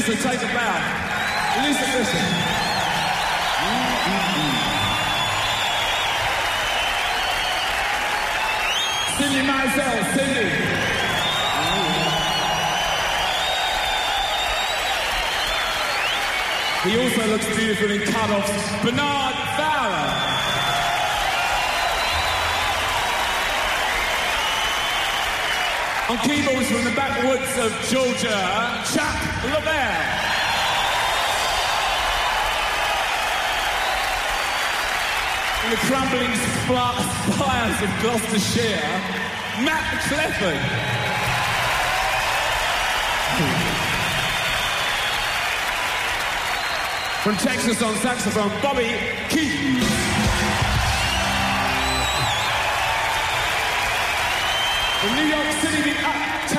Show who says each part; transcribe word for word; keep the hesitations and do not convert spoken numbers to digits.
Speaker 1: Lisa, take a bow. Lisa, listen. Mm-hmm. Cindy Mizell, Cindy. He also looks beautiful in cut-offs. Bernard Fowler. On keyboards from the backwoods of Georgia, Chuck LaBelle. In the crumbling spires of Gloucestershire, Matt Clifford. From Texas on saxophone, Bobby Keys. From New York City, the